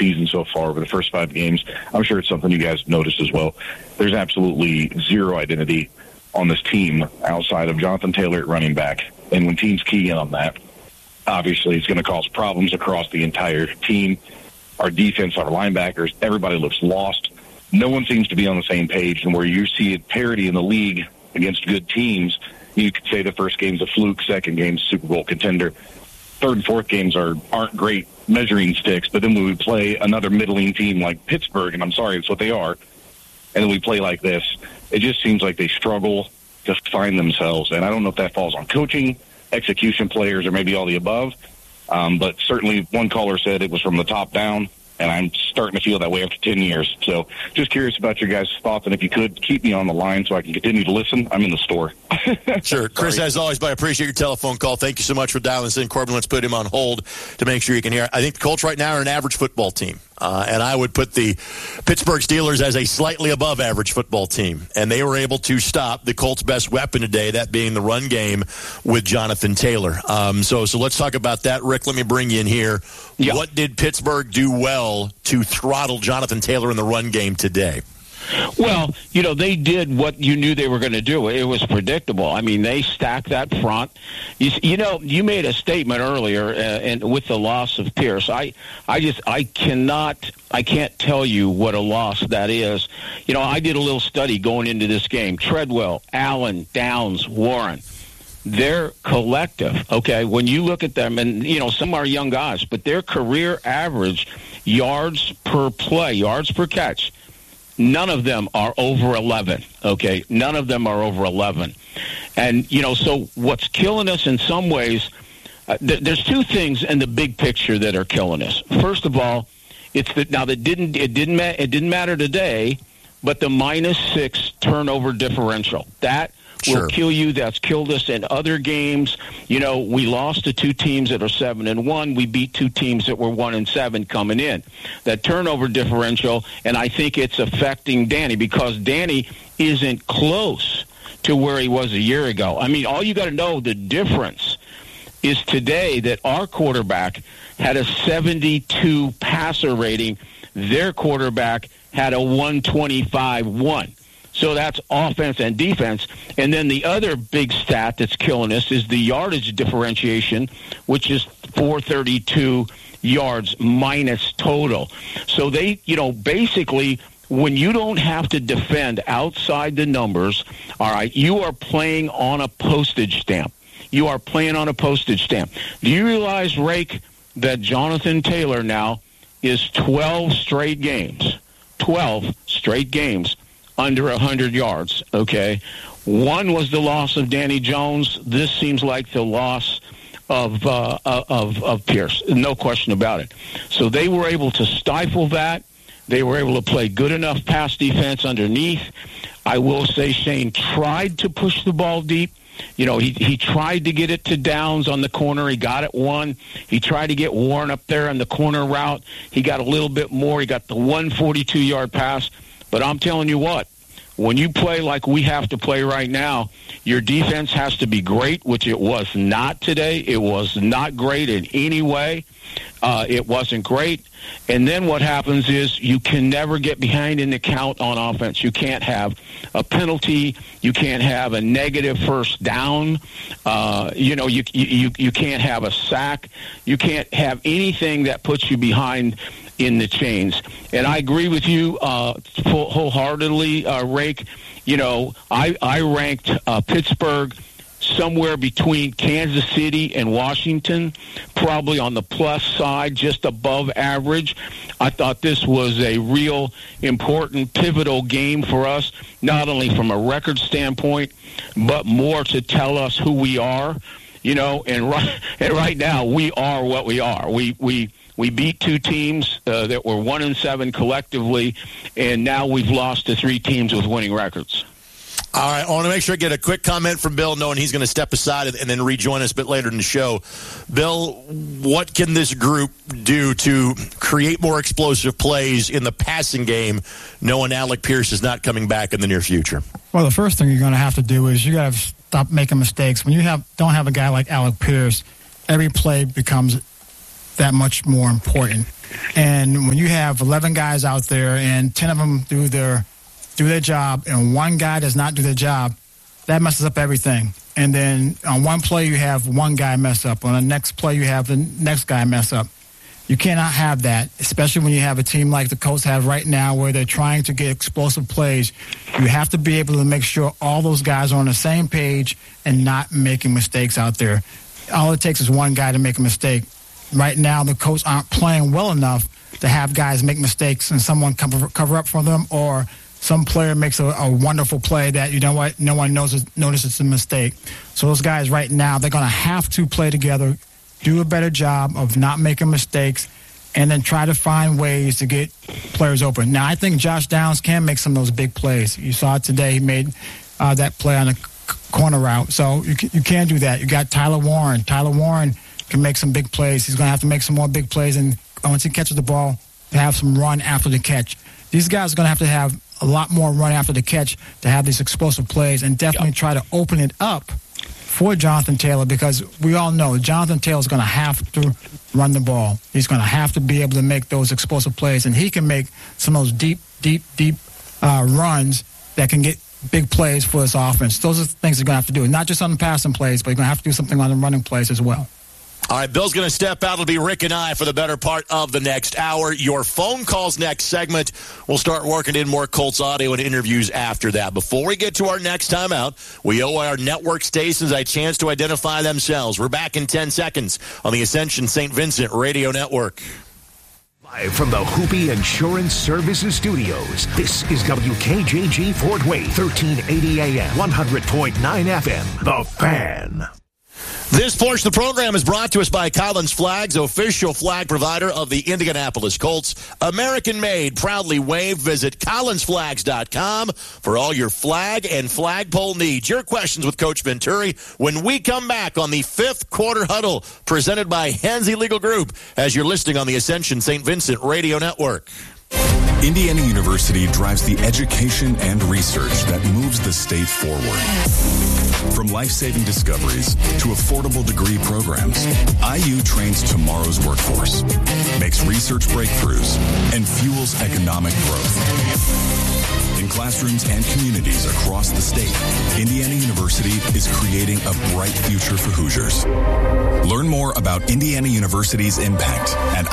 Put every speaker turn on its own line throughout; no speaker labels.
season so far over the first 5 games. I'm sure it's something you guys have noticed as well. There's absolutely zero identity on this team outside of Jonathan Taylor at running back. And when teams key in on that, obviously it's going to cause problems across the entire team. Our defense, our linebackers, everybody looks lost. No one seems to be on the same page. And where you see parity in the league against good teams, you could say the first game's a fluke, second game's Super Bowl contender. Third and fourth games aren't great measuring sticks, but then when we play another middling team like Pittsburgh, and I'm sorry, it's what they are, and then we play like this, it just seems like they struggle to find themselves. And I don't know if that falls on coaching, execution players, or maybe all the above. But certainly one caller said it was from the top down, and I'm starting to feel that way after 10 years. So just curious about your guys' thoughts, and if you could, keep me on the line so I can continue to listen. I'm in the store.
Sure. Chris, as always, I appreciate your telephone call. Thank you so much for dialing us in. Corbin, let's put him on hold to make sure you can hear. I think the Colts right now are an average football team. And I would put the Pittsburgh Steelers as a slightly above average football team. And they were able to stop the Colts' best weapon today, that being the run game with Jonathan Taylor. So let's talk about that. Rick, let me bring you in here. Yep. What did Pittsburgh do well to throttle Jonathan Taylor in the run game today?
Well, they did what you knew they were going to do. It was predictable. I mean, they stacked that front. You made a statement earlier, and with the loss of Pierce, I can't tell you what a loss that is. I did a little study going into this game. Treadwell, Allen, Downs, Warren. They're collective, okay? When you look at them, and, some are young guys, but their career average yards per play, yards per catch, none of them are over 11, okay? None of them are over 11. And, so what's killing us in some ways, there's two things in the big picture that are killing us. First of all, it didn't matter today, but the -6 turnover differential. That will kill you. That's killed us in other games. We lost to 2 teams that are 7-1. We beat 2 teams that were 1-7 coming in. That turnover differential, and I think it's affecting Danny because Danny isn't close to where he was a year ago. I mean, all you got to know, the difference is today that our quarterback had a 72 passer rating. Their quarterback had a 125-1. So that's offense and defense. And then the other big stat that's killing us is the yardage differentiation, which is 432 yards minus total. So they, basically, when you don't have to defend outside the numbers, all right, you are playing on a postage stamp. You are playing on a postage stamp. Do you realize, Rake, that Jonathan Taylor now is 12 straight games under 100 yards, okay? One was the loss of Danny Jones. This seems like the loss of Pierce. No question about it. So they were able to stifle that. They were able to play good enough pass defense underneath. I will say Shane tried to push the ball deep. He tried to get it to Downs on the corner. He got it one. He tried to get Warren up there on the corner route. He got a little bit more. He got the 142-yard pass. But I'm telling you what, when you play like we have to play right now, your defense has to be great, which it was not today. It was not great in any way. It wasn't great. And then what happens is you can never get behind in the count on offense. You can't have a penalty. You can't have a negative first down. You can't have a sack. You can't have anything that puts you behind in the chains. And I agree with you wholeheartedly, Rake. I ranked Pittsburgh somewhere between Kansas City and Washington, probably on the plus side, just above average. I thought this was a real important, pivotal game for us, not only from a record standpoint, but more to tell us who we are. And right now we are what we are. We beat 2 teams that were 1-7 collectively, and now we've lost to 3 teams with winning records.
All right, I want to make sure I get a quick comment from Bill, knowing he's going to step aside and then rejoin us a bit later in the show. Bill, what can this group do to create more explosive plays in the passing game, knowing Alec Pierce is not coming back in the near future?
Well, the first thing you're going to have to do is you got to stop making mistakes. When you don't have a guy like Alec Pierce, every play becomes that much more important. And when you have 11 guys out there and 10 of them do their job and one guy does not do their job, that messes up everything. And then on one play, you have one guy mess up. On the next play, you have the next guy mess up. You cannot have that, especially when you have a team like the Colts have right now where they're trying to get explosive plays. You have to be able to make sure all those guys are on the same page and not making mistakes out there. All it takes is one guy to make a mistake. Right now, the Colts aren't playing well enough to have guys make mistakes and someone cover up for them, or some player makes a wonderful play that, you know what, no one notices it's a mistake. So those guys right now, they're going to have to play together, do a better job of not making mistakes, and then try to find ways to get players open. Now, I think Josh Downs can make some of those big plays. You saw it today. He made that play on a corner route. So you can do that. You got Tyler Warren. Tyler Warren can make some big plays. He's going to have to make some more big plays, and once he catches the ball, to have some run after the catch. These guys are going to have a lot more run after the catch to have these explosive plays, and definitely try to open it up for Jonathan Taylor, because we all know Jonathan Taylor is going to have to run the ball. He's going to have to be able to make those explosive plays, and he can make some of those deep runs that can get big plays for this offense. Those are the things they're going to have to do, not just on the passing plays, but you're going to have to do something on the running plays as well.
All right, Bill's going to step out. It'll be Rick and I for the better part of the next hour. Your phone calls next segment. We'll start working in more Colts audio and interviews after that. Before we get to our next time out, we owe our network stations a chance to identify themselves. We're back in 10 seconds on the Ascension St. Vincent Radio Network.
Live from the Hoopy Insurance Services Studios, this is WKJG Fort Wayne, 1380 AM, 100.9 FM, The Fan.
This portion of the program is brought to us by Collins Flags, official flag provider of the Indianapolis Colts. American-made, proudly waved. Visit collinsflags.com for all your flag and flagpole needs. Your questions with Coach Venturi when we come back on the fifth quarter huddle, presented by Hansi Legal Group, as you're listening on the Ascension St. Vincent Radio Network.
Indiana University drives the education and research that moves the state forward. From life-saving discoveries to affordable degree programs, IU trains tomorrow's workforce, makes research breakthroughs, and fuels economic growth. In classrooms and communities across the state, Indiana University is creating a bright future for Hoosiers. Learn more about Indiana University's impact at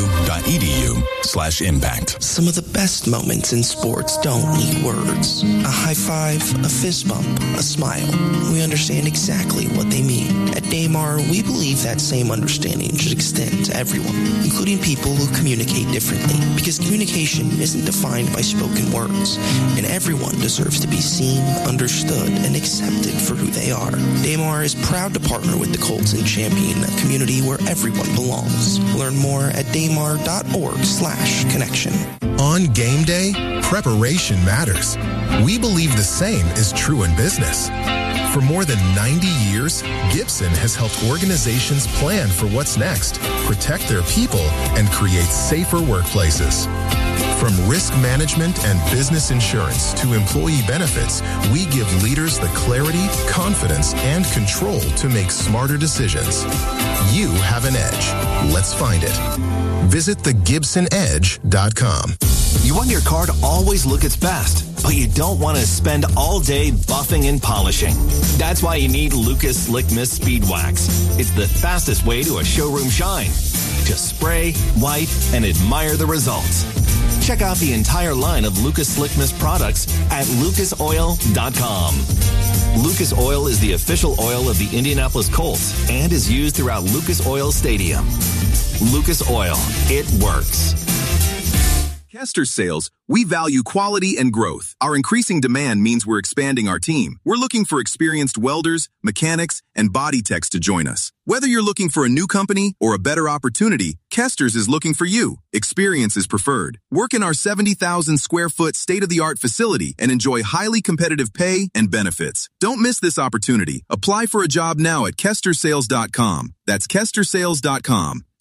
iu.edu/impact.
Some of the best moments in sports don't need words. A high five, a fist bump, a smile. We understand exactly what they mean. At Daymar, we believe that same understanding should extend to everyone, including people who communicate differently, because communication isn't defined by spoken words, and everyone deserves to be seen, understood, and accepted for who they are. Daymar is proud to partner with the Colts and champion a community where everyone belongs. Learn more at daymar.org/connection.
On game day, preparation matters. We believe the same is true in business. For more than 90 years, Gibson has helped organizations plan for what's next, protect their people, and create safer workplaces. From risk management and business insurance to employee benefits, we give leaders the clarity, confidence, and control to make smarter decisions. You have an edge. Let's find it. Visit thegibsonedge.com.
You want your car to always look its best, but you don't want to spend all day buffing and polishing. That's why you need Lucas Slick Mist Speed Wax. It's the fastest way to a showroom shine. Just spray, wipe, and admire the results. Check out the entire line of Lucas Slick Mist products at lucasoil.com. Lucas Oil is the official oil of the Indianapolis Colts and is used throughout Lucas Oil Stadium. Lucas Oil, it works.
Kester Sales, we value quality and growth. Our increasing demand means we're expanding our team. We're looking for experienced welders, mechanics, and body techs to join us. Whether you're looking for a new company or a better opportunity, Kester's is looking for you. Experience is preferred. Work in our 70,000 square foot state-of-the-art facility and enjoy highly competitive pay and benefits. Don't miss this opportunity. Apply for a job now at KesterSales.com. That's KesterSales.com.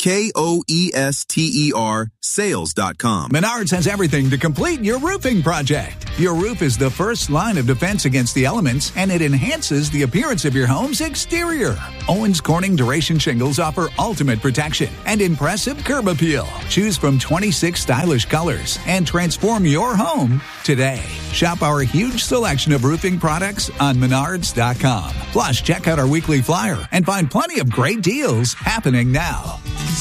KOESTER sales.com.
Menards has everything to complete your roofing project. Your roof is the first line of defense against the elements, and it enhances the appearance of your home's exterior. Owens Corning Duration shingles offer ultimate protection and impressive curb appeal. Choose from 26 stylish colors and transform your home today. Shop our huge selection of roofing products on Menards.com. Plus, check out our weekly flyer and find plenty of great deals happening now.